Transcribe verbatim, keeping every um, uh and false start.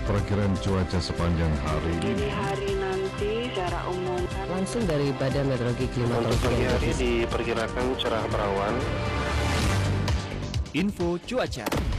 Perkiraan cuaca sepanjang hari Dini hari nanti secara umum langsung dari Badan Meteorologi Klimatologi untuk pagi hari diperkirakan cerah berawan. Info cuaca.